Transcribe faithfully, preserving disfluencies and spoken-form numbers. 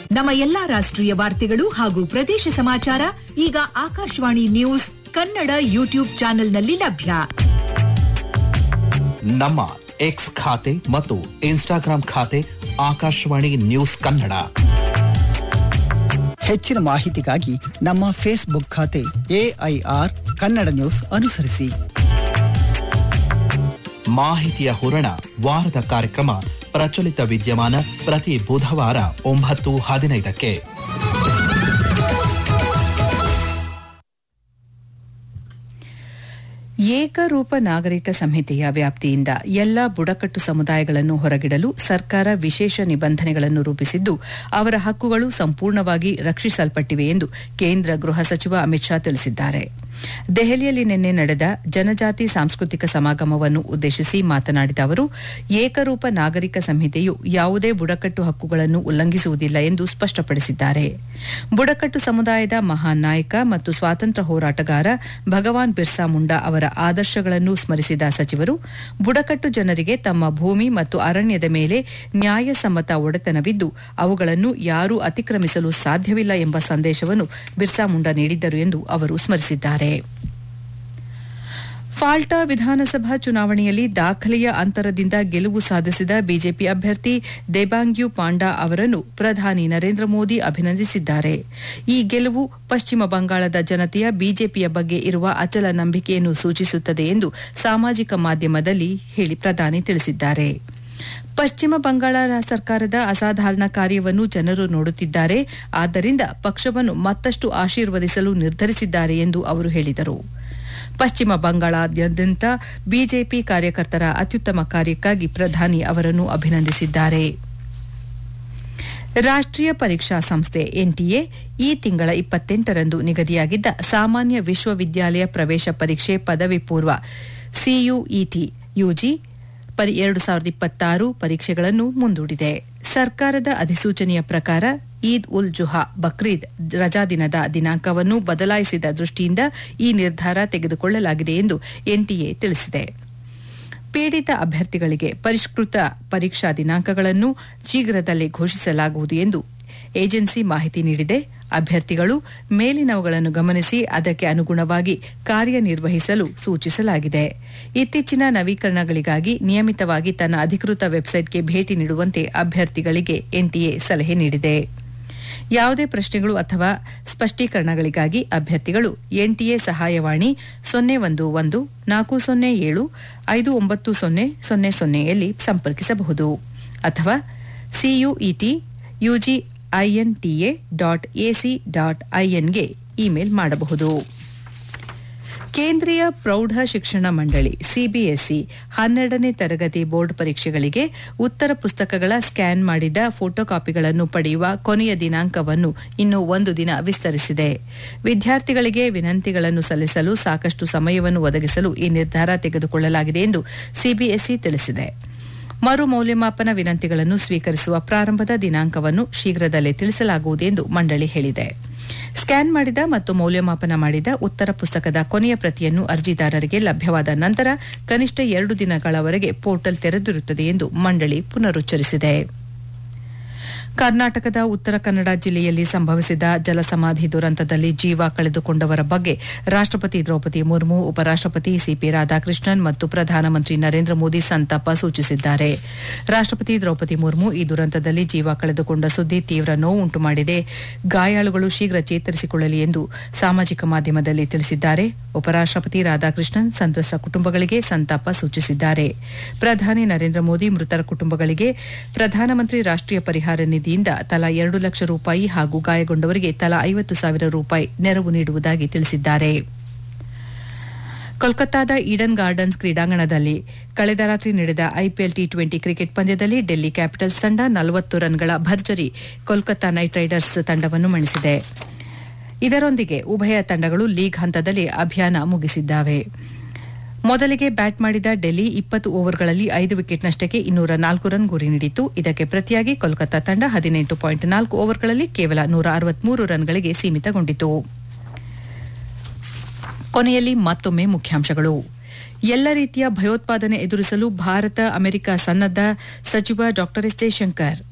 ನಮ್ಮ ಎಲ್ಲಾ ರಾಷ್ಟ್ರೀಯ ವಾರ್ತೆಗಳು ಹಾಗೂ ಪ್ರದೇಶ ಸಮಾಚಾರ ಈಗ ಆಕಾಶವಾಣಿ ನ್ಯೂಸ್ ಕನ್ನಡ ಯೂಟ್ಯೂಬ್ ಚಾನೆಲ್ನಲ್ಲಿ ಲಭ್ಯ. ನಮ್ಮ ಎಕ್ಸ್ ಖಾತೆ ಮತ್ತು ಇನ್ಸ್ಟಾಗ್ರಾಂ ಖಾತೆ ಆಕಾಶವಾಣಿ ನ್ಯೂಸ್ ಕನ್ನಡ. ಹೆಚ್ಚಿನ ಮಾಹಿತಿಗಾಗಿ ನಮ್ಮ ಫೇಸ್ಬುಕ್ ಖಾತೆ ಎಐಆರ್ ಕನ್ನಡ ನ್ಯೂಸ್ ಅನುಸರಿಸಿ. ಮಾಹಿತಿಯ ಹೂರಣ ವಾರದ ಕಾರ್ಯಕ್ರಮ ಪ್ರಚಲಿತ ವಿದ್ಯಮಾನ ಪ್ರತಿ ಬುಧವಾರ ಒಂಬತ್ತು ಹದಿನೈದಕ್ಕೆ. ಏಕರೂಪ ನಾಗರಿಕ ಸಂಹಿತೆಯ ವ್ಯಾಪ್ತಿಯಿಂದ ಎಲ್ಲಾ ಬುಡಕಟ್ಟು ಸಮುದಾಯಗಳನ್ನು ಹೊರಗಿಡಲು ಸರ್ಕಾರ ವಿಶೇಷ ನಿಬಂಧನೆಗಳನ್ನು ರೂಪಿಸಿದ್ದು, ಅವರ ಹಕ್ಕುಗಳು ಸಂಪೂರ್ಣವಾಗಿ ರಕ್ಷಿಸಲ್ಪಟ್ಟಿವೆ ಎಂದು ಕೇಂದ್ರ ಗೃಹ ಸಚಿವ ಅಮಿತ್ ಶಾ ತಿಳಿಸಿದ್ದಾರೆ. ದೆಹಲಿಯಲ್ಲಿ ನಿನ್ನೆ ನಡೆದ ಜನಜಾತಿ ಸಾಂಸ್ಕೃತಿಕ ಸಮಾಗಮವನ್ನು ಉದ್ದೇಶಿಸಿ ಮಾತನಾಡಿದ ಅವರು, ಏಕರೂಪ ನಾಗರಿಕ ಸಂಹಿತೆಯು ಯಾವುದೇ ಬುಡಕಟ್ಟು ಹಕ್ಕುಗಳನ್ನು ಉಲ್ಲಂಘಿಸುವುದಿಲ್ಲ ಎಂದು ಸ್ಪಷ್ಟಪಡಿಸಿದ್ದಾರೆ. ಬುಡಕಟ್ಟು ಸಮುದಾಯದ ಮಹಾನ್ ನಾಯಕ ಮತ್ತು ಸ್ವಾತಂತ್ರ್ಯ ಹೋರಾಟಗಾರ ಭಗವಾನ್ ಬಿರ್ಸಾ ಮುಂಡಾ ಅವರ ಆದರ್ಶಗಳನ್ನು ಸ್ಮರಿಸಿದ ಸಚಿವರು, ಬುಡಕಟ್ಟು ಜನರಿಗೆ ತಮ್ಮ ಭೂಮಿ ಮತ್ತು ಅರಣ್ಯದ ಮೇಲೆ ನ್ಯಾಯಸಮ್ಮತ ಒಡೆತನವಿದ್ದು ಅವುಗಳನ್ನು ಯಾರೂ ಅತಿಕ್ರಮಿಸಲು ಸಾಧ್ಯವಿಲ್ಲ ಎಂಬ ಸಂದೇಶವನ್ನು ಬಿರ್ಸಾ ಮುಂಡಾ ನೀಡಿದ್ದರು ಎಂದು ಅವರು ಸ್ಮರಿಸಿದ್ದಾರೆ. ಫಾಲ್ಟಾ ವಿಧಾನಸಭಾ ಚುನಾವಣೆಯಲ್ಲಿ ದಾಖಲೆಯ ಅಂತರದಿಂದ ಗೆಲುವು ಸಾಧಿಸಿದ ಬಿಜೆಪಿ ಅಭ್ಯರ್ಥಿ ದೇಬಾಂಗ್ಯು ಪಾಂಡಾ ಅವರನ್ನು ಪ್ರಧಾನಿ ನರೇಂದ್ರ ಮೋದಿ ಅಭಿನಂದಿಸಿದ್ದಾರೆ. ಈ ಗೆಲುವು ಪಶ್ಚಿಮ ಬಂಗಾಳದ ಜನತೆಯ ಬಿಜೆಪಿಯ ಬಗ್ಗೆ ಇರುವ ಅಚಲ ನಂಬಿಕೆಯನ್ನು ಸೂಚಿಸುತ್ತದೆ ಎಂದು ಸಾಮಾಜಿಕ ಮಾಧ್ಯಮದಲ್ಲಿ ಹೇಳಿ ಪ್ರಧಾನಿ ತಿಳಿಸಿದ್ದಾರೆ. ಪಶ್ಚಿಮ ಬಂಗಾಳ ಸರ್ಕಾರದ ಅಸಾಧಾರಣ ಕಾರ್ಯವನ್ನು ಜನರು ನೋಡುತ್ತಿದ್ದಾರೆ, ಆದ್ದರಿಂದ ಪಕ್ಷವನ್ನು ಮತ್ತಷ್ಟು ಆಶೀರ್ವದಿಸಲು ನಿರ್ಧರಿಸಿದ್ದಾರೆ ಎಂದು ಅವರು ಹೇಳಿದರು. ಪಶ್ಚಿಮ ಬಂಗಾಳಾದ್ಯಂತ ಬಿಜೆಪಿ ಕಾರ್ಯಕರ್ತರ ಅತ್ಯುತ್ತಮ ಕಾರ್ಯಕ್ಕಾಗಿ ಪ್ರಧಾನಿ ಅವರನ್ನು ಅಭಿನಂದಿಸಿದ್ದಾರೆ. ರಾಷ್ಟ್ರೀಯ ಪರೀಕ್ಷಾ ಸಂಸ್ಥೆ ಎನ್ಟಿಎ ಈ ತಿಂಗಳ ಇಪ್ಪತ್ತೆಂಟರಂದು ನಿಗದಿಯಾಗಿದ್ದ ಸಾಮಾನ್ಯ ವಿಶ್ವವಿದ್ಯಾಲಯ ಪ್ರವೇಶ ಪರೀಕ್ಷೆ ಪದವಿ ಪೂರ್ವ ಸಿಯುಇಟಿ ಯುಜಿ ಎರಡು ಸಾವಿರದ ಇಪ್ಪತ್ತಾರು ಪರೀಕ್ಷೆಗಳನ್ನು ಮುಂದೂಡಿದೆ. ಸರ್ಕಾರದ ಅಧಿಸೂಚನೆಯ ಪ್ರಕಾರ ಈದ್ ಉಲ್ ಜುಹಾ ಬಕ್ರೀದ್ ರಜಾದಿನದ ದಿನಾಂಕವನ್ನು ಬದಲಾಯಿಸಿದ ದೃಷ್ಟಿಯಿಂದ ಈ ನಿರ್ಧಾರ ತೆಗೆದುಕೊಳ್ಳಲಾಗಿದೆ ಎಂದು ಎನ್ಟಿಎ ತಿಳಿಸಿದೆ. ಪೀಡಿತ ಅಭ್ಯರ್ಥಿಗಳಿಗೆ ಪರಿಷ್ಕೃತ ಪರೀಕ್ಷಾ ದಿನಾಂಕಗಳನ್ನು ಶೀಘ್ರದಲ್ಲೇ ಘೋಷಿಸಲಾಗುವುದು ಎಂದು ಏಜೆನ್ಸಿ ಮಾಹಿತಿ ನೀಡಿದೆ. ಅಭ್ಯರ್ಥಿಗಳು ಮೇಲಿನವುಗಳನ್ನು ಗಮನಿಸಿ ಅದಕ್ಕೆ ಅನುಗುಣವಾಗಿ ಕಾರ್ಯನಿರ್ವಹಿಸಲು ಸೂಚಿಸಲಾಗಿದೆ. ಇತ್ತೀಚಿನ ನವೀಕರಣಗಳಿಗಾಗಿ ನಿಯಮಿತವಾಗಿ ತನ್ನ ಅಧಿಕೃತ ವೆಬ್ಸೈಟ್ಗೆ ಭೇಟಿ ನೀಡುವಂತೆ ಅಭ್ಯರ್ಥಿಗಳಿಗೆ ಎನ್ಟಿಎ ಸಲಹೆ ನೀಡಿದೆ. ಯಾವುದೇ ಪ್ರಶ್ನೆಗಳು ಅಥವಾ ಸ್ಪಷ್ಟೀಕರಣಗಳಿಗಾಗಿ ಅಭ್ಯರ್ಥಿಗಳು ಎನ್ಟಿಎ ಸಹಾಯವಾಣಿ ಸೊನ್ನೆ ಒಂದು ಒಂದು ನಾಲ್ಕು ಸೊನ್ನೆ ಏಳು ಐದು ಒಂಬತ್ತು ಸೊನ್ನೆ ಸೊನ್ನೆ ಸೊನ್ನೆಯಲ್ಲಿ ಸಂಪರ್ಕಿಸಬಹುದು ಅಥವಾ CUET UG ಐಎನ್ಟಿಎ dot AC dot ಐಎನ್ಗೆ email ಮಾಡಬಹುದು. ಕೇಂದ್ರೀಯ ಪ್ರೌಢ ಶಿಕ್ಷಣ ಮಂಡಳಿ ಸಿಬಿಎಸ್ಇ ಹನ್ನೆರಡನೇ ತರಗತಿ ಬೋರ್ಡ್ ಪರೀಕ್ಷೆಗಳಿಗೆ ಉತ್ತರ ಪುಸ್ತಕಗಳ ಸ್ಕ್ಯಾನ್ ಮಾಡಿದ ಫೋಟೋಕಾಪಿಗಳನ್ನು ಪಡೆಯುವ ಕೊನೆಯ ದಿನಾಂಕವನ್ನು ಇನ್ನೂ ಒಂದು ದಿನ ವಿಸ್ತರಿಸಿದೆ. ವಿದ್ಯಾರ್ಥಿಗಳಿಗೆ ವಿನಂತಿಗಳನ್ನು ಸಲ್ಲಿಸಲು ಸಾಕಷ್ಟು ಸಮಯವನ್ನು ಒದಗಿಸಲು ಈ ನಿರ್ಧಾರ ತೆಗೆದುಕೊಳ್ಳಲಾಗಿದೆ ಎಂದು ಸಿಬಿಎಸ್ಇ ತಿಳಿಸಿದೆ. ಮರು ಮೌಲ್ಯಮಾಪನ ವಿನಂತಿಗಳನ್ನು ಸ್ವೀಕರಿಸುವ ಪ್ರಾರಂಭದ ದಿನಾಂಕವನ್ನು ಶೀಘ್ರದಲ್ಲೇ ತಿಳಿಸಲಾಗುವುದು ಎಂದು ಮಂಡಳಿ ಹೇಳಿದೆ. ಸ್ಕ್ಯಾನ್ ಮಾಡಿದ ಮತ್ತು ಮೌಲ್ಯಮಾಪನ ಮಾಡಿದ ಉತ್ತರ ಪುಸ್ತಕದ ಕೊನೆಯ ಪ್ರತಿಯನ್ನು ಅರ್ಜಿದಾರರಿಗೆ ಲಭ್ಯವಾದ ನಂತರ ಕನಿಷ್ಠ ಎರಡು ದಿನಗಳವರೆಗೆ ಪೋರ್ಟಲ್ ತೆರೆದಿರುತ್ತದೆ ಎಂದು ಮಂಡಳಿ ಪುನರುಚ್ಚರಿಸಿದೆ. ಕರ್ನಾಟಕದ ಉತ್ತರ ಕನ್ನಡ ಜಿಲ್ಲೆಯಲ್ಲಿ ಸಂಭವಿಸಿದ ಜಲಸಮಾಧಿ ದುರಂತದಲ್ಲಿ ಜೀವ ಕಳೆದುಕೊಂಡವರ ಬಗ್ಗೆ ರಾಷ್ಟ್ರಪತಿ ದ್ರೌಪದಿ ಮುರ್ಮು, ಉಪರಾಷ್ಟ್ರಪತಿ ಸಿಪಿ ರಾಧಾಕೃಷ್ಣನ್ ಮತ್ತು ಪ್ರಧಾನಮಂತ್ರಿ ನರೇಂದ್ರ ಮೋದಿ ಸಂತಾಪ ಸೂಚಿಸಿದ್ದಾರೆ. ರಾಷ್ಟ್ರಪತಿ ದ್ರೌಪದಿ ಮುರ್ಮು ಈ ದುರಂತದಲ್ಲಿ ಜೀವ ಕಳೆದುಕೊಂಡ ಸುದ್ದಿ ತೀವ್ರ ನೋವು ಉಂಟು ಮಾಡಿದೆ. ಗಾಯಾಳುಗಳು ಶೀಘ್ರ ಚೇತರಿಸಿಕೊಳ್ಳಲಿ ಎಂದು ಸಾಮಾಜಿಕ ಮಾಧ್ಯಮದಲ್ಲಿ ತಿಳಿಸಿದ್ದಾರೆ. ಉಪರಾಷ್ಟ್ರಪತಿ ರಾಧಾಕೃಷ್ಣನ್ ಸಂತ್ರಸ್ತ ಕುಟುಂಬಗಳಿಗೆ ಸಂತಾಪ ಸೂಚಿಸಿದ್ದಾರೆ. ಪ್ರಧಾನಿ ನರೇಂದ್ರ ಮೋದಿ ಮೃತರ ಕುಟುಂಬಗಳಿಗೆ ಪ್ರಧಾನಮಂತ್ರಿ ರಾಷ್ಟ್ರೀಯ ಪರಿಹಾರ ನಿಧಿಯಿಂದ ತಲಾ ಎರಡು ಲಕ್ಷ ರೂಪಾಯಿ ಹಾಗೂ ಗಾಯಗೊಂಡವರಿಗೆ ತಲಾ ಐವತ್ತು ಸಾವಿರ ರೂಪಾಯಿ ನೆರವು ನೀಡುವುದಾಗಿ ತಿಳಿಸಿದ್ದಾರೆ. ಕೋಲ್ಕತ್ತಾದ ಈಡನ್ ಗಾರ್ಡನ್ಸ್ ಕ್ರೀಡಾಂಗಣದಲ್ಲಿ ಕಳೆದ ರಾತ್ರಿ ನಡೆದ ಐಪಿಎಲ್ ಟಿ ಟ್ವೆಂಟಿ ಕ್ರಿಕೆಟ್ ಪಂದ್ಯದಲ್ಲಿ ಡೆಲ್ಲಿ ಕ್ಯಾಪಿಟಲ್ಸ್ ತಂಡ ನಲವತ್ತು ರನ್ಗಳ ಭರ್ಜರಿ ಕೋಲ್ಕತ್ತಾ ನೈಟ್ ರೈಡರ್ಸ್ ತಂಡವನ್ನು ಮಣಿಸಿದೆ. ಇದರೊಂದಿಗೆ ಉಭಯ ತಂಡಗಳು ಲೀಗ್ ಹಂತದಲ್ಲಿ ಅಭಿಯಾನ ಮುಗಿಸಿದ್ದಾವೆ. ಮೊದಲಿಗೆ ಬ್ಯಾಟ್ ಮಾಡಿದ ಡೆಲ್ಲಿ ಇಪ್ಪತ್ತು ಓವರ್ಗಳಲ್ಲಿ ಐದು ವಿಕೆಟ್ನಷ್ಟಕ್ಕೆ ಇನ್ನೂರ ನಾಲ್ಕು ರನ್ ಗುರಿ ನೀಡಿತು. ಇದಕ್ಕೆ ಪ್ರತಿಯಾಗಿ ಕೋಲ್ಕತ್ತಾ ತಂಡ ಹದಿನೆಂಟು ಪಾಯಿಂಟ್ ನಾಲ್ಕು ಓವರ್ಗಳಲ್ಲಿ ಕೇವಲ ನೂರ ಅರವತ್ಮೂರು ರನ್ಗಳಿಗೆ ಸೀಮಿತಗೊಂಡಿತು. ಕೊನೆಯಲ್ಲಿ ಮತ್ತೊಮ್ಮೆ ಮುಖ್ಯಾಂಶಗಳು. ಎಲ್ಲ ರೀತಿಯ ಭಯೋತ್ಪಾದನೆ ಎದುರಿಸಲು ಭಾರತ ಅಮೆರಿಕ ಸನ್ನದ್ಧ, ಸಚಿವ ಡಾ ಎಸ್ ಜಯಶಂಕರ್.